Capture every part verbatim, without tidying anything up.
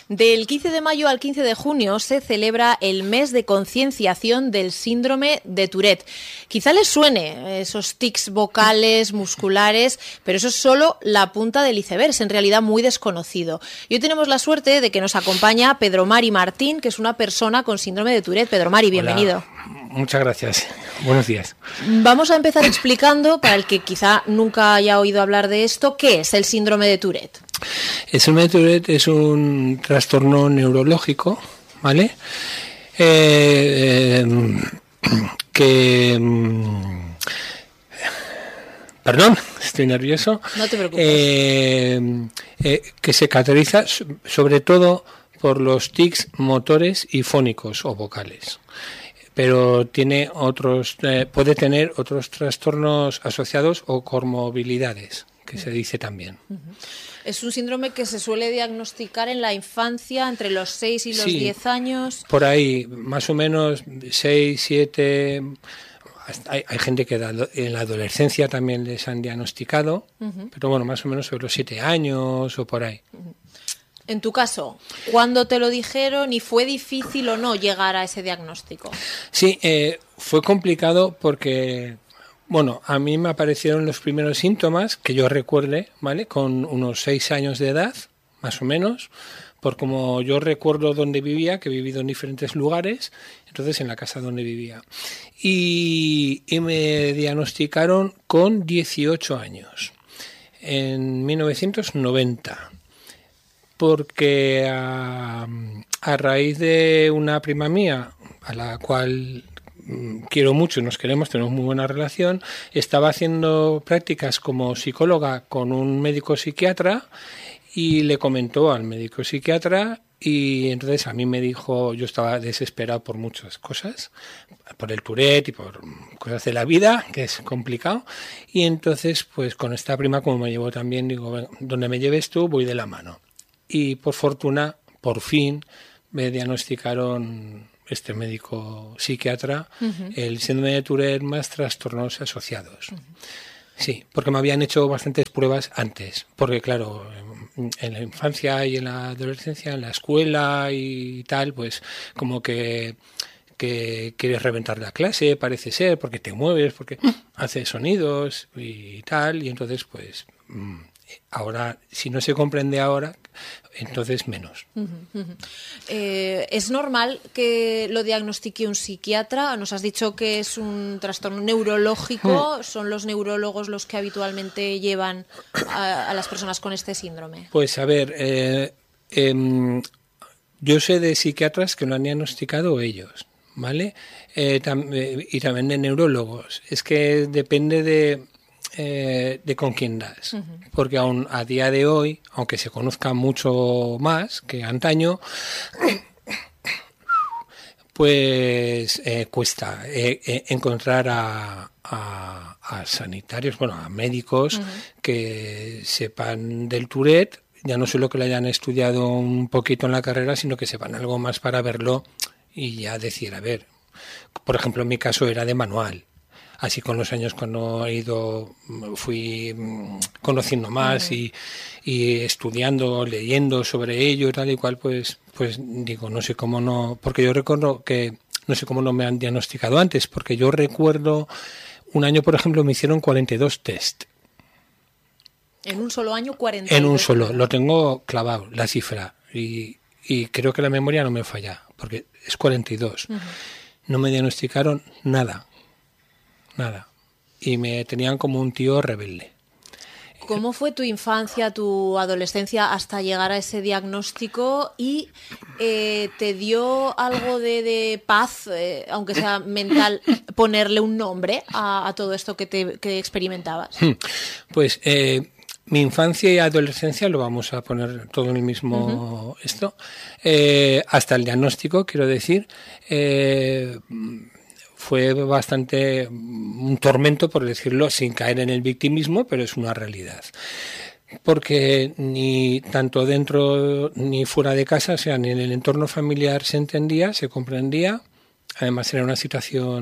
Del quince de mayo al quince de junio se celebra el mes de concienciación del síndrome de Tourette. Quizá les suene esos tics vocales, musculares, pero eso es solo la punta del iceberg, es en realidad muy desconocido. Y hoy tenemos la suerte de que nos acompaña Pedro Mari Martín, que es una persona con síndrome de Tourette. Pedro Mari, bienvenido. Hola, muchas gracias. Buenos días. Vamos a empezar explicando, para el que quizá nunca haya oído hablar de esto, ¿qué es el síndrome de Tourette? El síndrome de Tourette es un trastorno neurológico, ¿vale? Eh, eh, que... Perdón, estoy nervioso. No te preocupes. Eh, eh, que se caracteriza sobre todo por los tics motores y fónicos o vocales. Pero tiene otros, eh, puede tener otros trastornos asociados o comorbilidades, que se dice también. Es un síndrome que se suele diagnosticar en la infancia, entre los seis y los sí, diez años. Por ahí, más o menos seis, siete... Hay, hay gente que en la adolescencia también les han diagnosticado, uh-huh. pero bueno, más o menos sobre los siete años o por ahí. Uh-huh. En tu caso, ¿cuándo te lo dijeron y fue difícil o no llegar a ese diagnóstico? Sí, eh, fue complicado porque, bueno, a mí me aparecieron los primeros síntomas, que yo recuerde, ¿vale? Con unos seis años de edad, más o menos, por como yo recuerdo dónde vivía, que he vivido en diferentes lugares, entonces en la casa donde vivía. Y, y me diagnosticaron con dieciocho años, en mil novecientos noventa. Porque a, a raíz de una prima mía, a la cual quiero mucho y nos queremos, tenemos muy buena relación, estaba haciendo prácticas como psicóloga con un médico psiquiatra y le comentó al médico psiquiatra y entonces a mí me dijo, yo estaba desesperado por muchas cosas, por el Tourette y por cosas de la vida, que es complicado, y entonces pues con esta prima, como me llevó también, digo, donde me lleves tú voy de la mano. Y por fortuna, por fin, me diagnosticaron este médico psiquiatra, uh-huh. el síndrome de Tourette más trastornos asociados. Uh-huh. Sí, porque me habían hecho bastantes pruebas antes, porque claro, en la infancia y en la adolescencia, en la escuela y tal, pues como que, que quieres reventar la clase, parece ser, porque te mueves, porque haces sonidos y tal, y entonces pues... Ahora, si no se comprende ahora, entonces menos. Uh-huh, uh-huh. Eh, ¿Es normal que lo diagnostique un psiquiatra? Nos has dicho que es un trastorno neurológico. Uh-huh. ¿Son los neurólogos los que habitualmente llevan a, a las personas con este síndrome? Pues a ver, eh, eh, yo sé de psiquiatras que lo han diagnosticado ellos, ¿vale? Eh, tam- eh, y también de neurólogos. Es que depende de... Eh, de con quién das, uh-huh. porque aún a día de hoy, aunque se conozca mucho más que antaño, pues eh, cuesta eh, eh, encontrar a, a, a sanitarios, bueno, a médicos uh-huh. que sepan del Tourette, ya no solo que lo hayan estudiado un poquito en la carrera, sino que sepan algo más para verlo y ya decir, a ver, por ejemplo, en mi caso era de manual. Así con los años cuando he ido, fui conociendo más uh-huh. y, y estudiando, leyendo sobre ello, tal y cual, pues, pues digo, no sé cómo no, porque yo recuerdo que, no sé cómo no me han diagnosticado antes, porque yo recuerdo, un año, por ejemplo, me hicieron cuarenta y dos test. ¿En un solo año cuarenta y dos? En un solo, lo tengo clavado, la cifra, y, y creo que la memoria no me falla, porque es cuarenta y dos. Uh-huh. No me diagnosticaron nada. Nada. Y me tenían como un tío rebelde. ¿Cómo fue tu infancia, tu adolescencia hasta llegar a ese diagnóstico? ¿Y eh, te dio algo de, de paz, eh, aunque sea mental, ponerle un nombre a, a todo esto que, te, que experimentabas? Pues eh, mi infancia y adolescencia, lo vamos a poner todo en el mismo uh-huh. esto, eh, hasta el diagnóstico, quiero decir, eh, fue bastante un tormento, por decirlo, sin caer en el victimismo, pero es una realidad. Porque ni tanto dentro ni fuera de casa, o sea, ni en el entorno familiar se entendía, se comprendía. Además era una situación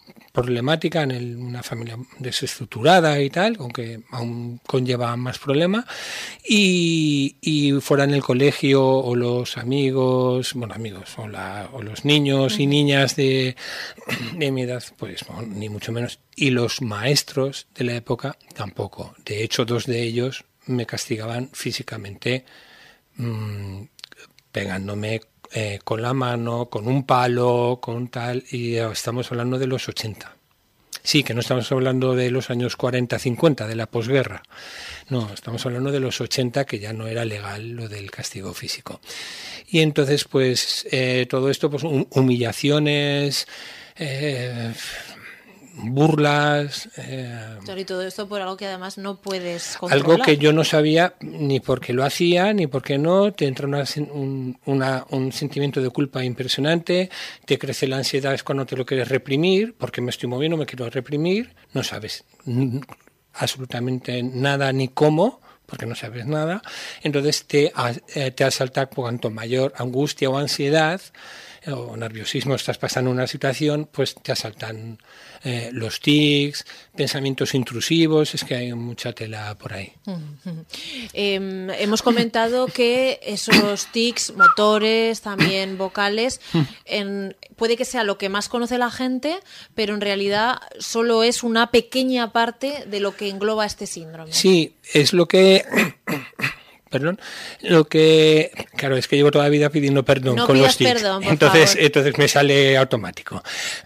problemática, en el, una familia desestructurada y tal, aunque aún conlleva más problema, y, y fuera en el colegio o los amigos, bueno, amigos, o, la, o los niños y niñas de, de mi edad, pues no, ni mucho menos, y los maestros de la época tampoco. De hecho, dos de ellos me castigaban físicamente, mmm, pegándome Eh, con la mano, con un palo, con tal, y estamos hablando de los ochenta. Sí, que no estamos hablando de los años cuarenta, cincuenta, de la posguerra. No, estamos hablando de los ochenta, que ya no era legal lo del castigo físico. Y entonces, pues, eh, todo esto, pues, humillaciones, eh, burlas. Eh, y todo esto por algo que además no puedes controlar. Algo que yo no sabía ni por qué lo hacía, ni por qué no. Te entra una, un, una, un sentimiento de culpa impresionante, te crece la ansiedad es cuando te lo quieres reprimir, porque me estoy moviendo, me quiero reprimir, no sabes absolutamente nada ni cómo, porque no sabes nada. Entonces te, te asalta cuanto mayor angustia o ansiedad o nerviosismo estás pasando una situación, pues te asaltan eh, los tics, pensamientos intrusivos, es que hay mucha tela por ahí. Uh-huh. Eh, hemos comentado que esos tics, motores, también vocales, en, puede que sea lo que más conoce la gente, pero en realidad solo es una pequeña parte de lo que engloba este síndrome. Sí, es lo que... Perdón, lo que, claro, es que llevo toda la vida pidiendo perdón no con los tics, perdón, por entonces, favor. entonces me sale automático.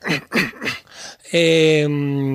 eh,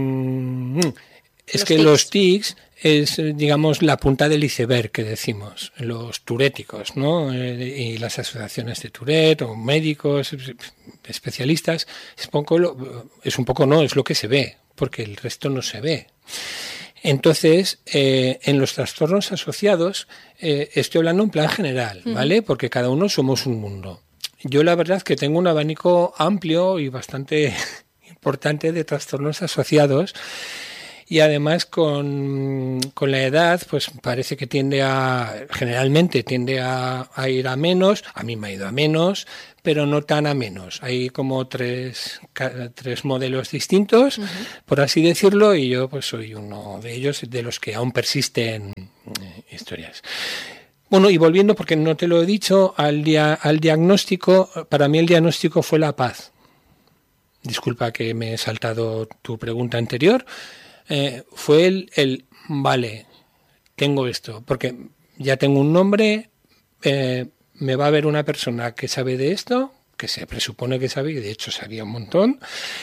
es los que tics. Los tics es, digamos, la punta del iceberg que decimos, los turéticos, ¿no? Eh, y las asociaciones de Tourette o médicos, especialistas, es un poco, lo, es un poco no, es lo que se ve, porque el resto no se ve. Entonces, eh, en los trastornos asociados, eh, estoy hablando en plan general, ¿vale? Porque cada uno somos un mundo. Yo la verdad que tengo un abanico amplio y bastante importante de trastornos asociados, y además con, con la edad, pues parece que tiende a, generalmente tiende a, a ir a menos. A mí me ha ido a menos, pero no tan a menos. Hay como tres, tres modelos distintos, uh-huh. por así decirlo, y yo pues soy uno de ellos, de los que aún persisten eh, historias. Bueno, y volviendo, porque no te lo he dicho, al, dia, al diagnóstico, para mí el diagnóstico fue la paz. Disculpa que me he saltado tu pregunta anterior. Eh, fue el, el, vale, tengo esto, porque ya tengo un nombre, eh, me va a ver una persona que sabe de esto, que se presupone que sabe, y de hecho sabía un montón,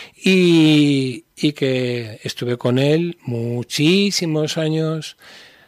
y, y que estuve con él muchísimos años,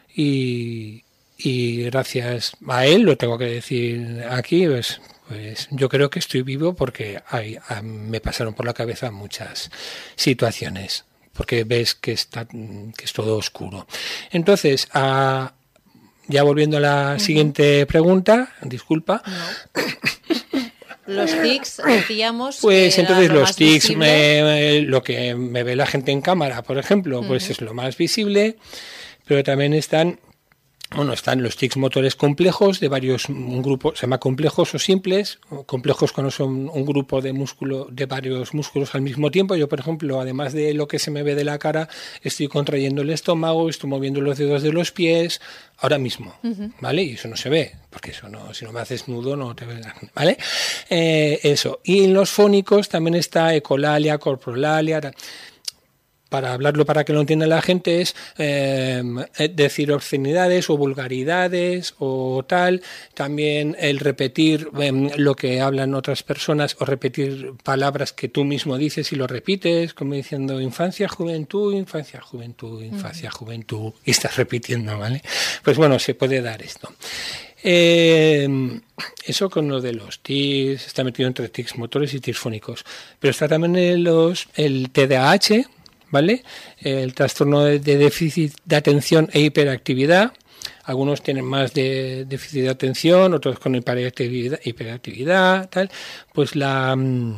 y, y gracias a él, lo tengo que decir aquí, pues, pues yo creo que estoy vivo porque hay, me pasaron por la cabeza muchas situaciones, porque ves que está que es todo oscuro. Entonces, a, ya volviendo a la uh-huh. siguiente pregunta, disculpa. No. Los tics, decíamos. Pues que entonces los tics, me, lo que me ve la gente en cámara, por ejemplo, uh-huh. pues es lo más visible, pero también están... Bueno, están los tics motores complejos de varios, un grupo, se llama complejos o simples, o complejos cuando son un grupo de músculo, de varios músculos al mismo tiempo. Yo, por ejemplo, además de lo que se me ve de la cara, estoy contrayendo el estómago, estoy moviendo los dedos de los pies, ahora mismo, uh-huh. ¿vale? Y eso no se ve, porque eso no, si no me haces nudo no te ves, ¿vale? Eh, eso. Y en los fónicos también está ecolalia, corprolalia, tal. Para hablarlo para que lo entienda la gente, es eh, decir obscenidades o vulgaridades o tal. También el repetir eh, lo que hablan otras personas o repetir palabras que tú mismo dices y lo repites, como diciendo infancia, juventud, infancia, juventud, infancia, uh-huh. juventud, y estás repitiendo, ¿vale? Pues bueno, se puede dar esto. Eh, eso con lo de los tics, está metido entre tics motores y tics fónicos. Pero está también el, los, el T D A H, ¿vale? El trastorno de déficit de atención e hiperactividad. Algunos tienen más de déficit de atención, otros con hiperactividad, hiperactividad tal. Pues la,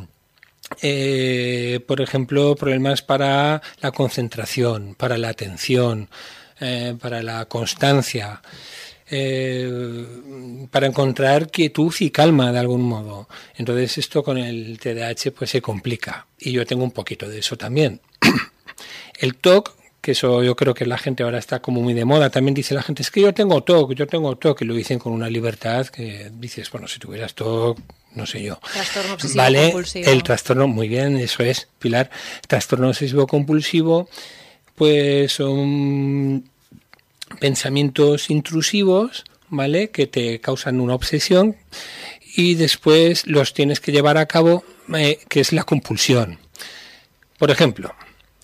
eh, por ejemplo, problemas para la concentración, para la atención, eh, para la constancia. eh, para encontrar quietud y calma de algún modo. Entonces esto con el T D A H pues se complica, y yo tengo un poquito de eso también. El T O C, que eso yo creo que la gente ahora está como muy de moda, también dice la gente, es que yo tengo T O C, yo tengo T O C, y lo dicen con una libertad que dices, bueno, si tuvieras T O C, no sé yo. Trastorno obsesivo vale, compulsivo. El trastorno, muy bien, eso es, Pilar. Trastorno obsesivo compulsivo, pues son pensamientos intrusivos, ¿vale?, que te causan una obsesión y después los tienes que llevar a cabo, eh, que es la compulsión. Por ejemplo,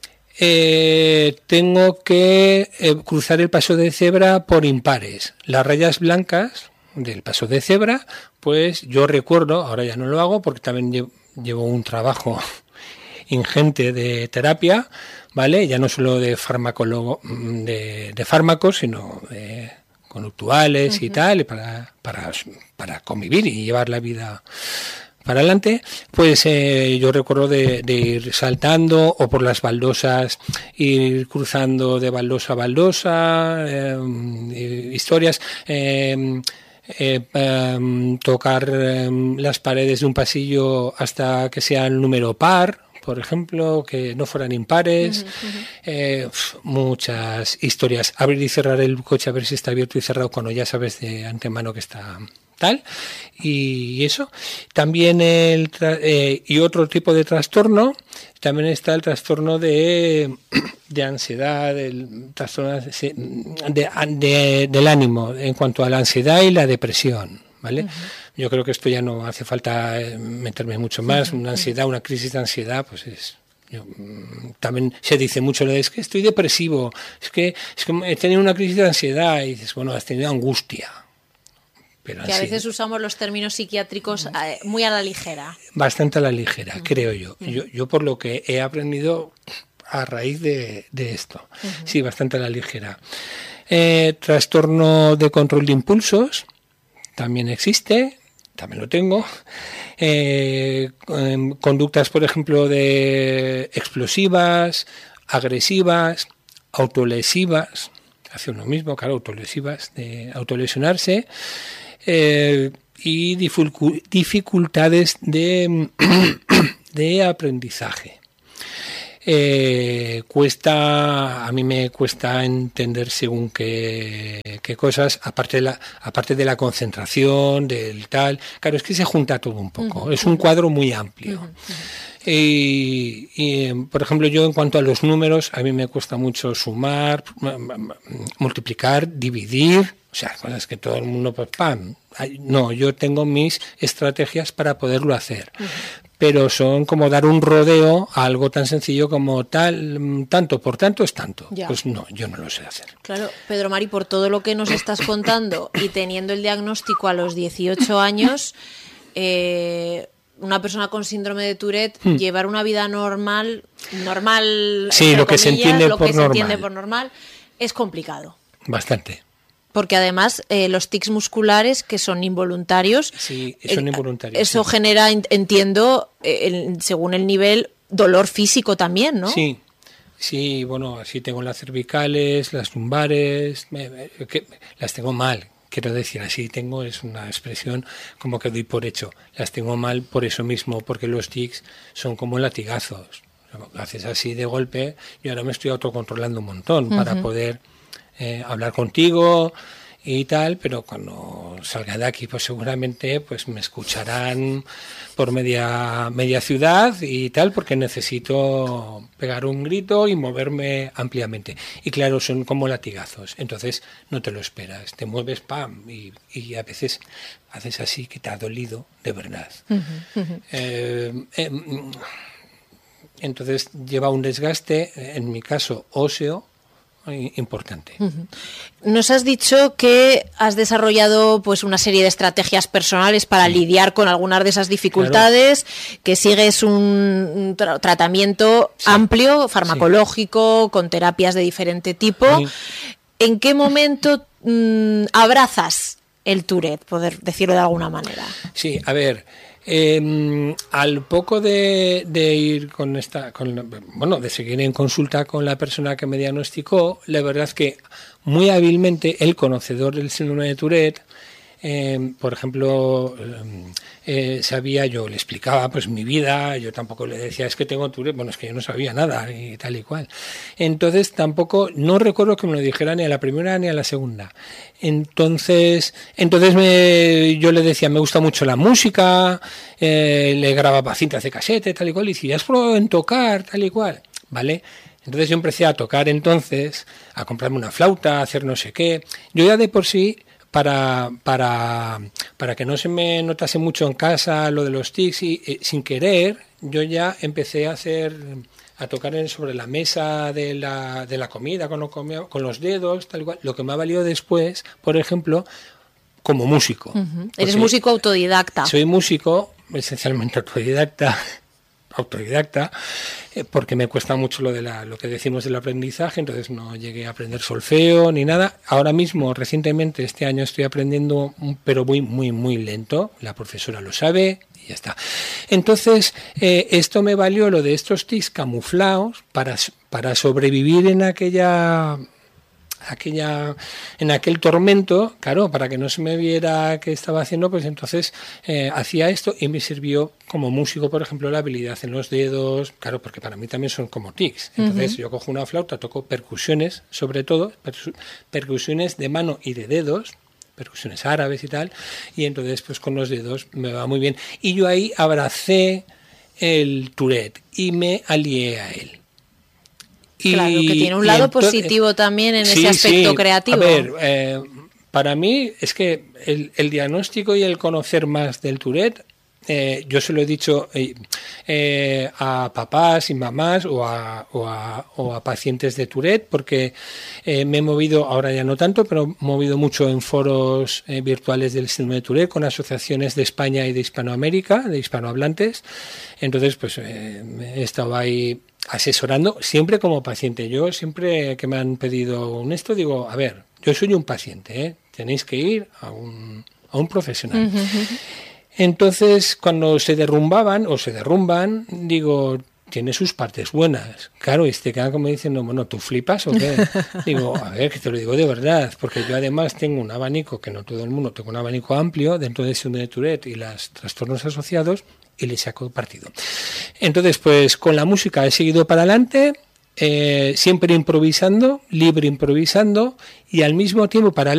eh, tengo que eh, cruzar el paso de cebra por impares. Las rayas blancas del paso de cebra, pues yo recuerdo, ahora ya no lo hago porque también llevo, llevo un trabajo ingente de terapia, ¿vale? Ya no solo de farmacólogo, de, de fármacos, sino de conductuales uh-huh. y tal, para, para, para convivir y llevar la vida para adelante. Pues eh, yo recuerdo de, de ir saltando o por las baldosas, ir cruzando de baldosa a baldosa, eh, historias... Eh, Eh, eh, tocar eh, las paredes de un pasillo hasta que sea el número par, por ejemplo, que no fueran impares. Uh-huh, uh-huh. Eh, pf, muchas historias. Abrir y cerrar el coche a ver si está abierto y cerrado cuando ya sabes de antemano que está tal. Y eso. También el tra- eh, y otro tipo de trastorno, también está el trastorno de, de ansiedad, el trastorno de, de, de, del ánimo en cuanto a la ansiedad y la depresión, ¿vale? Uh-huh. Yo creo que esto ya no hace falta meterme mucho más. Uh-huh. Una ansiedad, una crisis de ansiedad, pues es... Yo, también se dice mucho lo de es que estoy depresivo, es que, es que he tenido una crisis de ansiedad, y dices, bueno, has tenido angustia. Pero que a veces usamos los términos psiquiátricos eh, muy a la ligera. Bastante a la ligera, uh-huh. creo yo. Uh-huh. yo. Yo por lo que he aprendido a raíz de, de esto. Uh-huh. Sí, bastante a la ligera. Eh, trastorno de control de impulsos también existe, también lo tengo. Eh, eh, conductas, por ejemplo, de explosivas, agresivas, autolesivas, hace uno mismo, claro, autolesivas, de autolesionarse. Eh, y dificu- dificultades de, de aprendizaje. Eh, cuesta, a mí me cuesta entender según qué, qué cosas, aparte de, la, aparte de la concentración, del tal. Claro, es que se junta todo un poco. Uh-huh. Es un cuadro muy amplio. Uh-huh. Uh-huh. Y, y, por ejemplo, yo en cuanto a los números, a mí me cuesta mucho sumar, multiplicar, dividir. O sea, cosas que todo el mundo, pues, ¡pam! No, yo tengo mis estrategias para poderlo hacer. Uh-huh. Pero son como dar un rodeo a algo tan sencillo como tal, tanto por tanto es tanto. Ya. Pues no, yo no lo sé hacer. Claro, Pedro Mari, por todo lo que nos estás contando y teniendo el diagnóstico a los dieciocho años, eh, una persona con síndrome de Tourette, hmm. llevar una vida normal, normal, sí, lo que comillas, se entiende lo por que normal. se entiende por normal, es complicado. Bastante. Porque además eh, los tics musculares, que son involuntarios, sí, son involuntarios, eso sí. genera, entiendo, eh, el, según el nivel, dolor físico también, ¿no? Sí, sí, bueno, así tengo las cervicales, las lumbares, me, me, que, las tengo mal, quiero decir, así tengo, es una expresión como que doy por hecho, las tengo mal por eso mismo, porque los tics son como latigazos, haces así de golpe, y ahora me estoy autocontrolando un montón uh-huh. para poder... Eh, hablar contigo y tal, pero cuando salga de aquí pues seguramente pues me escucharán por media media ciudad y tal, porque necesito pegar un grito y moverme ampliamente. Y claro, son como latigazos, entonces no te lo esperas, te mueves, pam, y, y a veces haces así que te ha dolido de verdad. Uh-huh, uh-huh. Eh, eh, entonces lleva un desgaste, en mi caso óseo, importante. Uh-huh. Nos has dicho que has desarrollado pues una serie de estrategias personales para sí. lidiar con algunas de esas dificultades, claro. que sigues un, un tra- tratamiento sí. amplio, farmacológico, sí. con terapias de diferente tipo. Sí. ¿En qué momento mmm, abrazas el Tourette, poder decirlo de alguna manera. Sí, a ver, eh, al poco de, de ir con esta, con, bueno, de seguir en consulta con la persona que me diagnosticó, la verdad es que muy hábilmente el conocedor del síndrome de Tourette, Eh, por ejemplo, eh, sabía, yo le explicaba pues mi vida, yo tampoco le decía es que tengo Tourette, bueno, es que yo no sabía nada y tal y cual. Entonces tampoco, no recuerdo que me lo dijera ni a la primera ni a la segunda. Entonces, entonces me, yo le decía, me gusta mucho la música, eh, le grababa cintas de casete, tal y cual, y decía, ¿has probado en tocar, tal y cual? ¿Vale? Entonces yo empecé a tocar entonces, a comprarme una flauta, a hacer no sé qué. Yo ya de por sí, Para, para, para que no se me notase mucho en casa lo de los tics, y eh, sin querer yo ya empecé a hacer a tocar en, sobre la mesa de la, de la comida con, lo comía, con los dedos, tal cual, lo que me ha valido después, por ejemplo, como músico. Uh-huh. Eres músico autodidacta. Soy músico, esencialmente autodidacta, autodidacta, eh, porque me cuesta mucho lo de la, lo que decimos del aprendizaje, entonces no llegué a aprender solfeo ni nada. Ahora mismo, recientemente, este año estoy aprendiendo, pero muy, muy, muy lento. La profesora lo sabe y ya está. Entonces, eh, esto me valió lo de estos tics camuflados para, para sobrevivir en aquella... aquella en aquel tormento, claro, para que no se me viera qué estaba haciendo, pues entonces eh, hacía esto y me sirvió como músico, por ejemplo, la habilidad en los dedos, claro, porque para mí también son como tics. Entonces uh-huh. yo cojo una flauta, toco percusiones, sobre todo, percusiones de mano y de dedos, percusiones árabes y tal, y entonces pues con los dedos me va muy bien. Y yo ahí abracé el Tourette y me alié a él. Y, claro, que tiene un lado entonces, positivo también en sí, ese aspecto sí. creativo. A ver, eh, para mí es que el, el diagnóstico y el conocer más del Tourette, eh, yo se lo he dicho eh, eh, a papás y mamás o a, o a, o a pacientes de Tourette, porque eh, me he movido, ahora ya no tanto, pero he movido mucho en foros eh, virtuales del síndrome de Tourette con asociaciones de España y de Hispanoamérica, de hispanohablantes. Entonces, pues eh, he estado ahí asesorando, siempre como paciente. Yo siempre que me han pedido un esto, digo, a ver, yo soy un paciente, ¿eh? Tenéis que ir a un, a un profesional. Uh-huh. Entonces, cuando se derrumbaban o se derrumban, digo, tiene sus partes buenas. Claro, y te quedan como diciendo, bueno, ¿tú flipas o qué? Digo, a ver, que te lo digo de verdad, porque yo además tengo un abanico, que no todo el mundo, tengo un abanico amplio dentro del síndrome de Tourette y los trastornos asociados, y le saco partido. Entonces, pues con la música he seguido para adelante, eh, siempre improvisando, libre improvisando, y al mismo tiempo, para